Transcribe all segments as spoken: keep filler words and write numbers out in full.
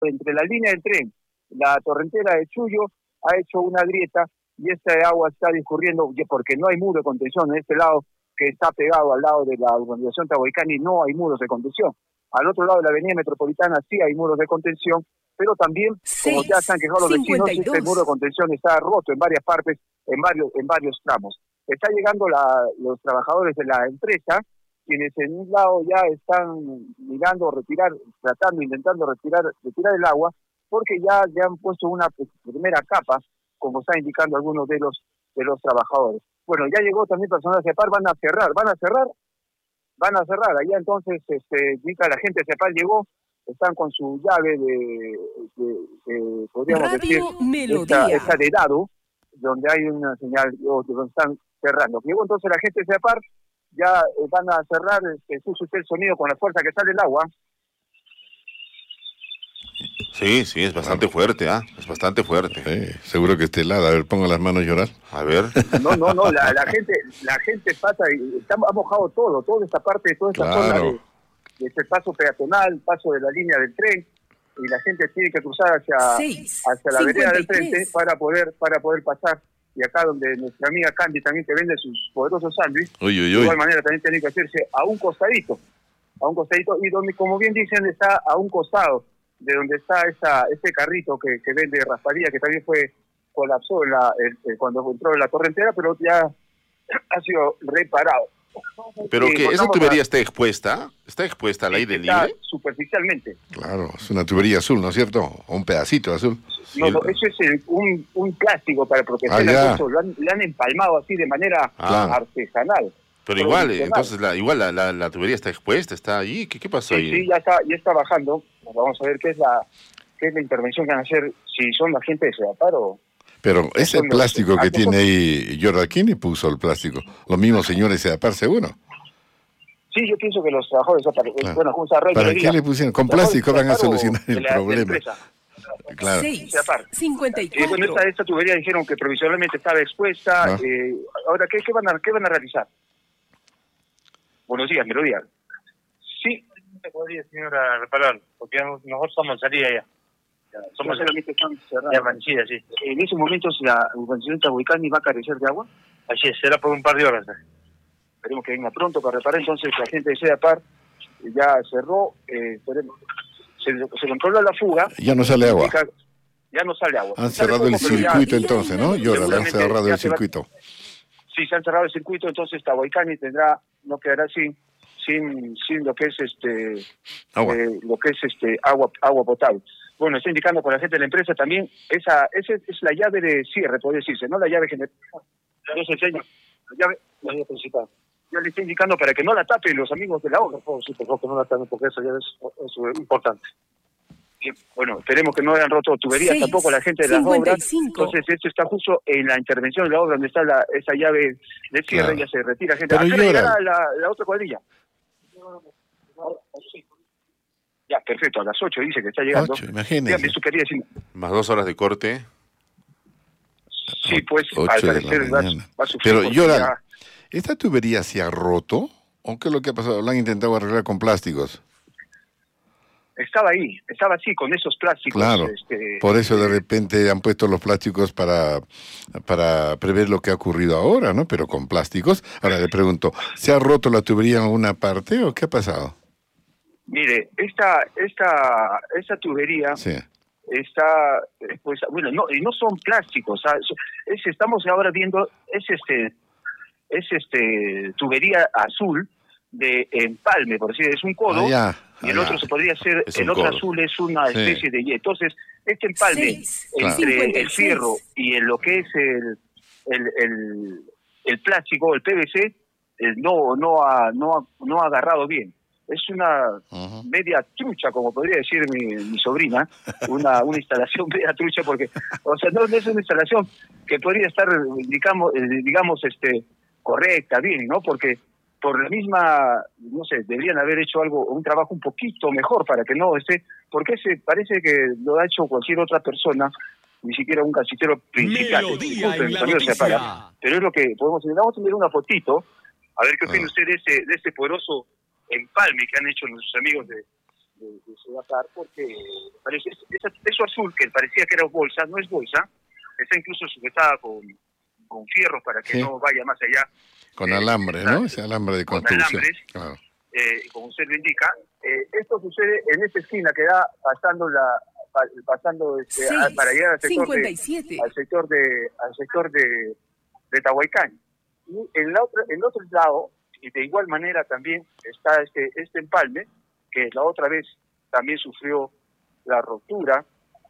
entre la línea del tren, la torrentera de Chullo, ha hecho una grieta y esta agua está discurriendo, porque no hay muro de contención en este lado, que está pegado al lado de la urbanización Tahuaycani, no hay muros de contención. Al otro lado de la avenida metropolitana sí hay muros de contención, pero también, como ya se han quejado los vecinos, este muro de contención está roto en varias partes, en varios, en varios tramos. Está llegando la, los trabajadores de la empresa, quienes en un lado ya están mirando retirar, tratando, intentando retirar, retirar el agua, porque ya, ya han puesto una primera capa, como está indicando algunos de los de los trabajadores. Bueno, ya llegó también personal de CEPAL, van a cerrar, van a cerrar, van a cerrar. Allá entonces, este, indica la gente de CEPAL llegó, están con su llave de, de, de podríamos Radio decir, Melodía. esta, esta de dado, donde hay una señal, donde están cerrando. Llegó entonces la gente de CEPAL, ya eh, van a cerrar, este, escucha usted el sonido con la fuerza que sale el agua. Sí, sí, es bastante fuerte, ¿ah? ¿eh? Es bastante fuerte. Sí, seguro que está helada. A ver, pongo las manos a llorar. A ver. No, no, no, la, la gente la gente pasa y está, ha mojado todo, toda esta parte, toda esta Claro. zona de, de este paso peatonal, paso de la línea del tren, y la gente tiene que cruzar hacia, seis, hacia la vereda del cincuenta y tres. frente para poder para poder pasar. Y acá donde nuestra amiga Candy también que vende sus poderosos sándwiches, Uy, uy, de uy. igual manera también tiene que hacerse a un costadito, a un costadito, y donde, como bien dicen, está a un costado de donde está esa ese carrito que, que vende raspadilla, que también fue colapsó en la, el, el, cuando entró en la torrentera, pero ya ha sido reparado. Pero Eh, que esa volvamos tubería a- está expuesta, está expuesta al aire está libre. superficialmente. Claro, es una tubería azul, ¿no es cierto? O un pedacito azul. No, no, eso es el- un, un plástico para proteger Ah, el ya. acceso. Lo han, le han empalmado así de manera Ah. artesanal. Pero igual, profesional. entonces la, igual la, la, la tubería está expuesta, está allí. ¿Qué, qué pasó Sí, ahí? sí, ya está, ya está bajando. Vamos a ver qué es la qué es la intervención que van a hacer, si son la gente de Sedapar o... Pero ese son los- plástico que ah, tiene ahí, Jordan, ¿quién le puso el plástico? Los mismos señores de APAR, seguro. Sí, yo pienso que los trabajadores... Claro. Bueno, Junta Rey, ¿Para pero qué diga, le pusieron? Con los trabajadores plástico de van a Sedapar o solucionar de el la- de la problema. empresa. Claro. seis, Sedapar. cincuenta y Eh, bueno, cuatro. esta, esta tubería dijeron que provisionalmente estaba expuesta. Ah. Eh, ahora, ¿qué, qué, van a, ¿qué van a realizar? Buenos días, Melodía. Sí, se podría, señora, reparar, porque nosotros somos salida ya. Somos solamente están ya cerrados. manchida, sí. En esos momentos la urbanización Tahuaycani va a carecer de agua. Así es, será por un par de horas. Esperemos que venga pronto para reparar. Entonces la gente de Sedapar ya cerró, eh, esperemos. se, se controla la fuga. Ya no sale agua. Indica- Ya no sale agua. Han Sale cerrado el poco, pero ya- circuito entonces, ¿no? Jordan, han seguramente cerrado ya el se va- circuito. Sí, se han cerrado el circuito, entonces Tahuaycani tendrá, no quedará sin, sin, sin lo que es este, Agua. eh, lo que es este agua, agua potable. Bueno, está indicando por la gente de la empresa también, esa, esa es la llave de cierre, podría decirse, no la llave general. Yo se enseño, la llave, la llave principal. Ya le está indicando para que no la tapen los amigos de la obra. Oh, sí, por favor, que no la tapen, porque eso ya es, es importante. Bien, bueno, esperemos que no hayan roto tuberías Seis, tampoco la gente de las cincuenta y obras. cinco. Entonces esto está justo en la intervención de la obra donde está la, esa llave de cierre. Claro. Ya se retira gente. Pero ¿A qué hora lloran. llegará la, la otra cuadrilla? Ya, perfecto, a las ocho dice que está llegando. Ocho, imagínese. Dígame, eso quería decir. Más dos horas de corte. Sí, pues, Ocho al de la parecer va, mañana. va a sufrir Pero, porque Jordan, ya- ¿esta tubería se ha roto? ¿O qué es lo que ha pasado? ¿La han intentado arreglar con plásticos? estaba ahí, estaba así, con esos plásticos. Claro, este, por eso de repente han puesto los plásticos para, para prever lo que ha ocurrido ahora, ¿no? Pero con plásticos. Ahora le pregunto, ¿se ha roto la tubería en alguna parte o qué ha pasado? Mire, esta, esta, esta tubería... Sí. está eh, pues bueno no y no son plásticos, ¿sabes? Es, estamos ahora viendo es este es este tubería azul de empalme, por decir, es un codo. Ah, ya. Y el Ah, otro ya. se podría ser, Es el un otro codo. azul es una Sí. especie de... Entonces, este empalme Seis, claro. entre cincuenta y el seis. fierro y en lo que es el el, el, el plástico, el P V C, eh, no no ha, no ha no ha agarrado bien. Es una Ujú. media trucha, como podría decir mi, mi sobrina, una una instalación media trucha, porque, o sea, no, no es una instalación que podría estar, digamos, eh, digamos este correcta, bien, ¿no? Porque por la misma, no sé, deberían haber hecho algo, un trabajo un poquito mejor para que no esté, porque se parece que lo ha hecho cualquier otra persona, ni siquiera un casillero principal. Melodía Disculpen, en la señor noticia. Zapata, pero es lo que podemos tener. Vamos a tener una fotito, a ver qué opina Ah. usted de este, de este poderoso empalme que han hecho nuestros amigos de, de, de Sedapar, porque parece eso, eso azul que parecía que era bolsa, no es bolsa, está incluso sujetada con, con fierros para que sí. no vaya más allá. Con eh, alambre, ¿no? Ese alambre de construcción. Con alambres, claro. eh, como usted lo indica. Eh, esto sucede en esta esquina que da pasando la pasando este, a, para llegar al sector de, al sector de al sector de, de Tahuaycán. Y en la otra, en el otro lado, y de igual manera también está este este empalme que la otra vez también sufrió la rotura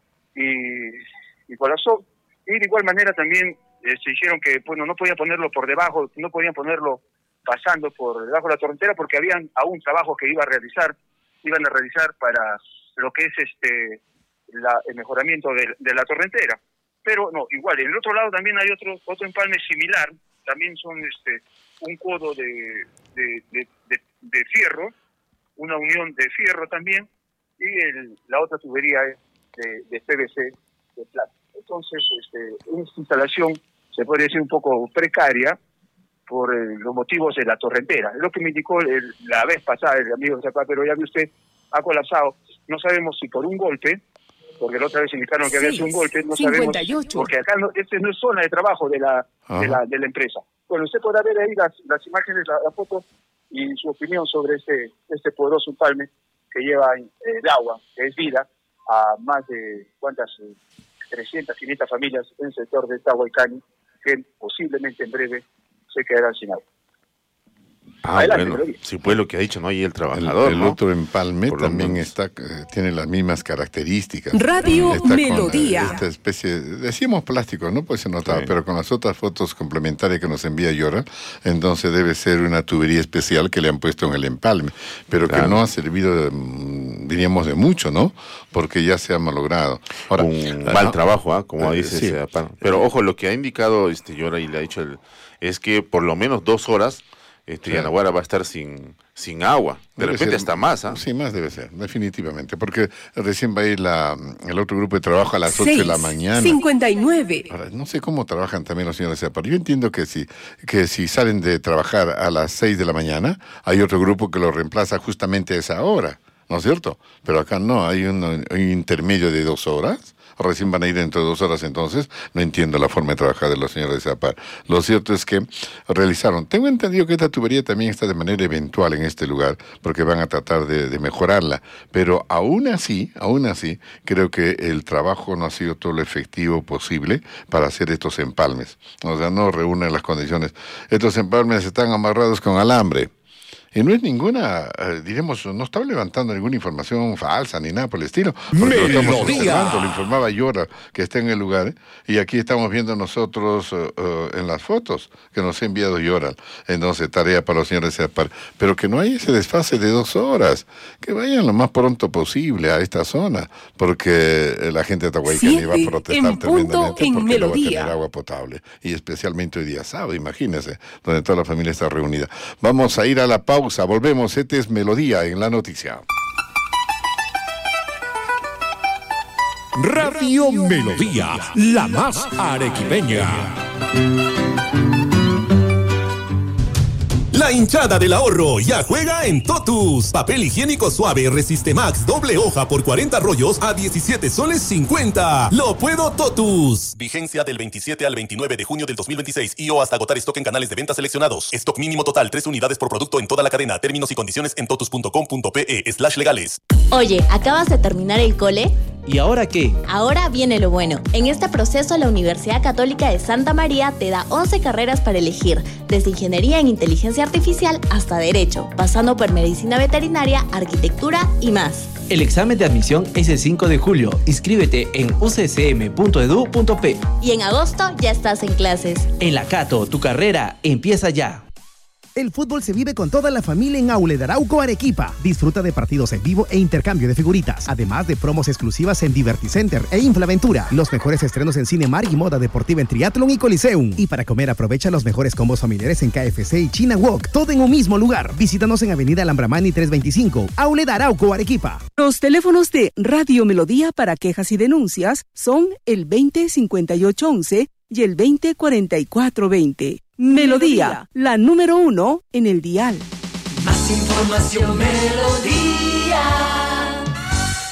y, y colapsó. Y de igual manera también eh, se dijeron que bueno no podían ponerlo por debajo, no podían ponerlo pasando por debajo de la torrentera porque habían aún trabajos que iba a realizar, iban a realizar para lo que es este la, el mejoramiento de, de la torrentera. Pero no, igual, en el otro lado también hay otro otro empalme similar, también son este un codo de, de, de, de, de fierro, una unión de fierro también, y el, la otra tubería es de, de P V C de plata. Entonces, este, esta instalación se puede decir un poco precaria por eh, los motivos de la torrentera. Es lo que me indicó el, la vez pasada el amigo de Zapata, pero ya que usted ha colapsado. No sabemos si por un golpe, porque la otra vez indicaron que había sido un golpe, no cincuenta y ocho. Sabemos, porque acá no, este no es zona de trabajo de la, de la, de la empresa. Bueno, usted podrá ver ahí las, las imágenes, la, la foto y su opinión sobre este, este poderoso empalme que lleva eh, el agua, que es vida, a más de, ¿cuántas? Eh, trescientas, quinientas familias en el sector de Tahuaycán, que posiblemente en breve se quedarán sin agua. Ah, adelante, bueno, sí, pues lo que ha dicho, ¿no? Y el trabajador, El, el ¿no? otro empalme Por también está, eh, tiene las mismas características. Radio está Melodía. Con, eh, esta especie, decíamos plástico, ¿no? Pues se notaba, sí. Pero con las otras fotos complementarias que nos envía Yoral, entonces debe ser una tubería especial que le han puesto en el empalme, pero claro. que no ha servido, de, diríamos, de mucho, ¿no? Porque ya se ha malogrado. Ahora, un mal no, trabajo, ¿ah? Como eh, dice sí. ese, pero ojo, lo que ha indicado este Yoral y le ha dicho el, es que por lo menos dos horas Este, claro. Yanaguara va a estar sin, sin agua. De debe repente ser, hasta más, ¿ah? ¿eh? Sí, más debe ser, definitivamente. Porque recién va a ir la, el otro grupo de trabajo a las ocho de la mañana. cincuenta y nueve. Ahora, no sé cómo trabajan también los señores de Zapar. Yo entiendo que si, que si salen de trabajar a las seis de la mañana, hay otro grupo que lo reemplaza justamente a esa hora, ¿no es cierto? Pero acá no, hay un, un intermedio de dos horas. Recién van a ir dentro de dos horas, entonces no entiendo la forma de trabajar de los señores de Zapar. Lo cierto es que realizaron, tengo entendido que esta tubería también está de manera eventual en este lugar, porque van a tratar de, de mejorarla, pero aún así, aún así, creo que el trabajo no ha sido todo lo efectivo posible para hacer estos empalmes. O sea, no reúnen las condiciones. Estos empalmes están amarrados con alambre. Y no es ninguna, eh, diremos, no estaba levantando ninguna información falsa ni nada por el estilo, porque lo estamos observando, lo informaba Yora, que está en el lugar, ¿eh? Y aquí estamos viendo nosotros uh, uh, en las fotos que nos ha enviado Yora. Entonces, tarea para los señores de Zapar. Pero que no hay ese desfase de dos horas, que vayan lo más pronto posible a esta zona, porque la gente de Tahuaycán iba a protestar tremendamente porque no va a tener agua potable. Y especialmente hoy día sábado, imagínense, donde toda la familia está reunida. Vamos a ir a la pausa. Volvemos, este es Melodía en la noticia. Radio Melodía, la más arequipeña. La hinchada del ahorro ya juega en Totus. Papel higiénico suave Resiste Max doble hoja por cuarenta rollos a diecisiete soles cincuenta. Lo puedo Totus. Vigencia del veintisiete al veintinueve de junio del dos mil veintiséis y o hasta agotar stock en canales de venta seleccionados. Stock mínimo total tres unidades por producto en toda la cadena. Términos y condiciones en totus punto com punto pe slash legales. Oye, ¿acabas de terminar el cole? ¿Y ahora qué? Ahora viene lo bueno. En este proceso, la Universidad Católica de Santa María te da once carreras para elegir, desde ingeniería en inteligencia artificial hasta derecho, pasando por medicina veterinaria, arquitectura y más. El examen de admisión es el cinco de julio. Inscríbete en u c c m punto edu punto pe. Y en agosto ya estás en clases. En la Cato, tu carrera empieza ya. El fútbol se vive con toda la familia en Aule de Arauco, Arequipa. Disfruta de partidos en vivo e intercambio de figuritas, además de promos exclusivas en Diverticenter e Inflaventura. Los mejores estrenos en Cinemar y moda deportiva en Triathlon y Coliseum. Y para comer aprovecha los mejores combos familiares en K F C y China Wok. Todo en un mismo lugar. Visítanos en Avenida Alambramani trescientos veinticinco, Aule de Arauco, Arequipa. Los teléfonos de Radio Melodía para quejas y denuncias son el veinte cincuenta y ocho once y el veinte cuarenta y cuatro veinte. Melodía, la número uno en el dial. Más información, Melodía.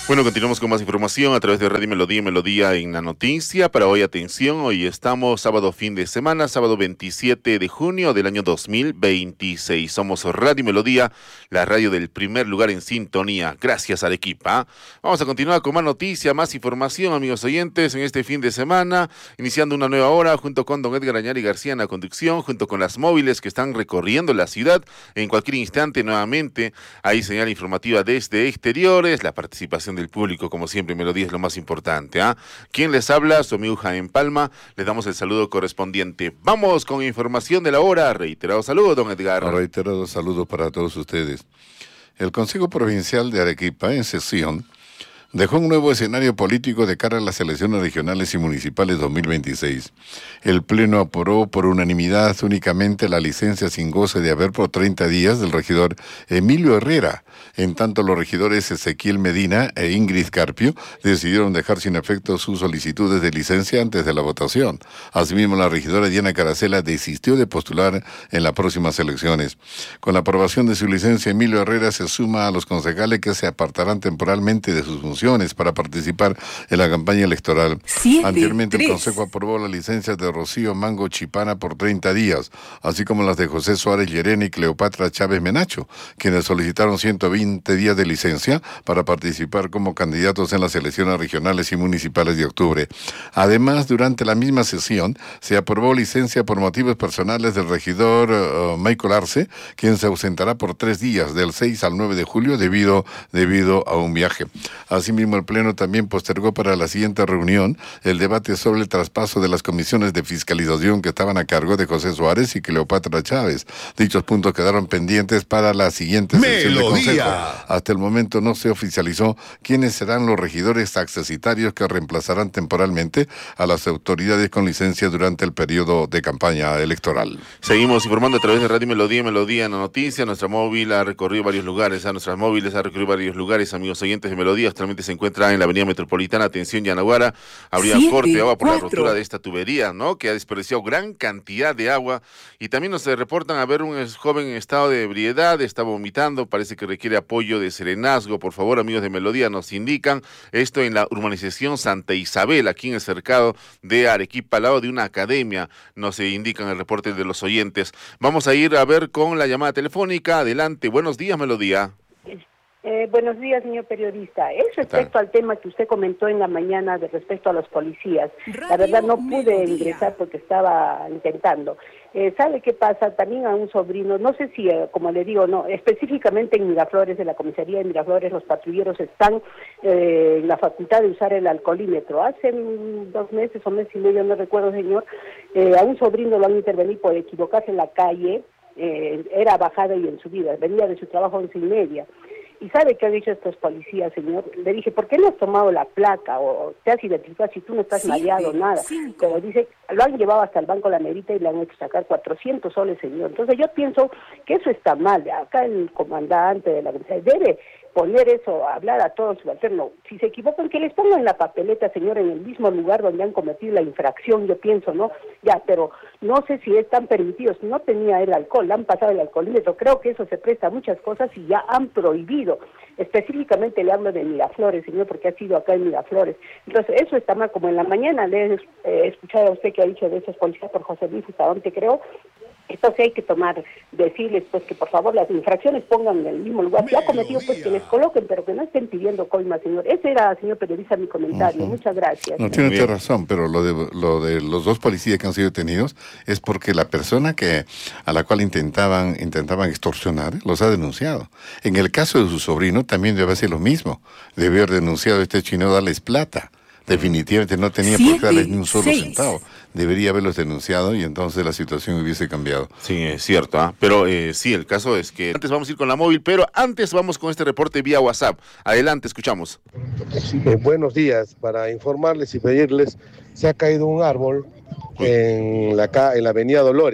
Bueno, continuamos con más información a través de Radio Melodía, Melodía en la noticia. Para hoy, atención, hoy estamos sábado fin de semana, sábado veintisiete de junio del año dos mil veintiséis. Somos Radio Melodía, la radio del primer lugar en sintonía. Gracias, Arequipa. Vamos a continuar con más noticias, más información, amigos oyentes, en este fin de semana, iniciando una nueva hora junto con don Edgar Añari García en la conducción, junto con las móviles que están recorriendo la ciudad. En cualquier instante, nuevamente, hay señal informativa desde exteriores, la participación del público, como siempre, Melodía es lo más importante. ¿ah? ¿Quién les habla? Su amigo Jaime Palma. Les damos el saludo correspondiente. Vamos con información de la hora. Reiterado saludo, don Edgar. Reiterado saludo para todos ustedes. El Consejo Provincial de Arequipa, en sesión, dejó un nuevo escenario político de cara a las elecciones regionales y municipales dos mil veintiséis. El Pleno aprobó por unanimidad únicamente la licencia sin goce de haber por treinta días del regidor Emilio Herrera. En tanto, los regidores Ezequiel Medina e Ingrid Carpio decidieron dejar sin efecto sus solicitudes de licencia antes de la votación. Asimismo, la regidora Diana Caracela desistió de postular en las próximas elecciones. Con la aprobación de su licencia, Emilio Herrera se suma a los concejales que se apartarán temporalmente de sus funciones para participar en la campaña electoral. Siete, Anteriormente, tres. El Consejo aprobó las licencias de Rocío Mango Chipana por treinta días, así como las de José Suárez Llerena y Cleopatra Chávez Menacho, quienes solicitaron ciento veinte días de licencia para participar como candidatos en las elecciones regionales y municipales de octubre. Además, durante la misma sesión, se aprobó licencia por motivos personales del regidor uh, Michael Arce, quien se ausentará por tres días, del seis al nueve de julio, debido, debido a un viaje. Asimismo, el Pleno también postergó para la siguiente reunión el debate sobre el traspaso de las comisiones de fiscalización que estaban a cargo de José Suárez y Cleopatra Chávez. Dichos puntos quedaron pendientes para la siguiente sesión de Consejo. Hasta el momento no se oficializó quiénes serán los regidores accesitarios que reemplazarán temporalmente a las autoridades con licencia durante el periodo de campaña electoral. Seguimos informando a través de Radio Melodía, Melodía en la noticia. Nuestra móvil ha recorrido varios lugares, a nuestras móviles ha recorrido varios lugares, amigos oyentes de Melodía. Actualmente se encuentra en la avenida Metropolitana, atención Yanaguara. Habría Siete, corte de agua por cuatro. La rotura de esta tubería, ¿no? Que ha desperdiciado gran cantidad de agua. Y también nos reportan a ver un joven en estado de ebriedad, está vomitando, parece que requiere apoyo de serenazgo. Por favor, amigos de Melodía, nos indican esto en la urbanización Santa Isabel, aquí en el cercado de Arequipa, al lado de una academia, nos indican el reporte de los oyentes. Vamos a ir a ver con la llamada telefónica. Adelante, buenos días, Melodía. Eh, buenos días, señor periodista. Es respecto al tema que usted comentó en la mañana de respecto a los policías. La verdad no pude ingresar porque estaba intentando. Eh, ¿Sabe qué pasa? También a un sobrino, no sé si, eh, como le digo, no, específicamente en Miraflores, de la comisaría de Miraflores, los patrulleros están eh, en la facultad de usar el alcoholímetro. Hace mm, dos meses o mes y medio, no recuerdo, señor, eh, a un sobrino lo han intervenido por equivocarse en la calle, eh, era bajada y en subida, venía de su trabajo a once y media. ¿Y sabe qué han dicho estos policías, señor? Le dije, ¿por qué no has tomado la placa o te has identificado si tú no estás sí, mareado, nada? Cinco. Pero dice, lo han llevado hasta el Banco La Negrita y le han hecho sacar cuatrocientos soles, señor. Entonces yo pienso que eso está mal. Acá el comandante de la debe poner eso, hablar a todos subalternos. Si se equivocan, que les pongan la papeleta, señor, en el mismo lugar donde han cometido la infracción, yo pienso, ¿no? Ya, pero no sé si están permitidos. No tenía el alcohol, le han pasado el alcoholímetro. Creo que eso se presta a muchas cosas y ya han prohibido. Específicamente le hablo de Miraflores, señor, porque ha sido acá en Miraflores. Entonces, eso está mal. Como en la mañana le he eh, escuchado a usted que ha dicho de esos policías por José Luis Bustamante, creo. Entonces hay que tomar, decirles pues que por favor las infracciones pongan en el mismo lugar. Si ha cometido, pues que les coloquen, pero que no estén pidiendo coimas, señor. Ese era, señor periodista, mi comentario. Uh-huh. Muchas gracias. No, tiene usted razón, pero lo de lo de los dos policías que han sido detenidos es porque la persona que a la cual intentaban intentaban extorsionar los ha denunciado. En el caso de su sobrino también debe ser lo mismo. Debe haber denunciado a este chino darles plata. Definitivamente no tenía Siete, por qué darles ni un solo seis. centavo. Debería haberlos denunciado y entonces la situación hubiese cambiado. Sí, es cierto, ¿eh? pero eh, sí, el caso es que antes vamos a ir con la móvil, pero antes vamos con este reporte vía WhatsApp. Adelante, escuchamos. Eh, buenos días, para informarles y pedirles, se ha caído un árbol en la, en la avenida Dolores.